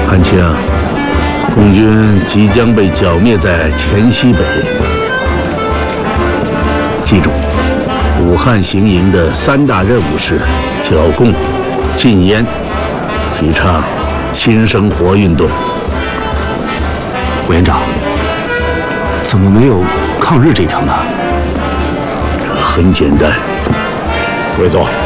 汉卿，共军即将被剿灭在黔西北。记住，武汉行营的3大任务是剿共、禁烟，提倡新生活运动。 委员长，怎么没有抗日这条呢？ 这很简单， 委座。